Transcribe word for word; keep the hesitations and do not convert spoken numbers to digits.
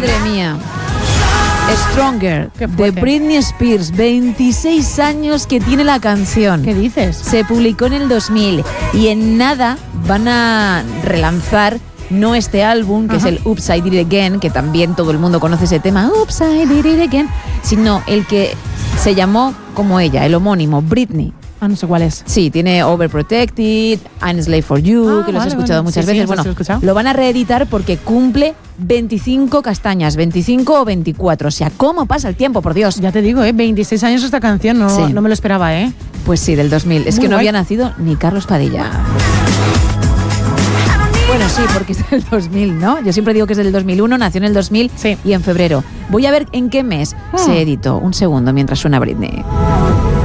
Madre mía. Stronger, de Britney Spears, veintiséis años que tiene la canción. ¿Qué dices? Se publicó en el dos mil y en nada van a relanzar no este álbum, que Ajá. es el Oops, I Did It Again, que también todo el mundo conoce ese tema, Oops, I Did It Again, sino el que se llamó como ella, el homónimo, Britney. Ah, no sé cuál es. Sí, tiene Overprotected, I'm a Slave for You, ah, que lo has vale, escuchado vale. muchas sí, veces. Sí, bueno, lo, lo van a reeditar porque cumple veinticinco castañas, veinticinco o veinticuatro. O sea, ¿cómo pasa el tiempo, por Dios? Ya te digo, ¿eh? veintiséis años esta canción, no, sí. no me lo esperaba, ¿eh? Pues sí, del dos mil. Es Muy que no guay. había nacido ni Carlos Padilla. Bueno, sí, porque es del dos mil, ¿no? Yo siempre digo que es del dos mil uno, nació en el dos mil sí. y en febrero. Voy a ver en qué mes hmm. se editó. Un segundo, mientras suena Britney.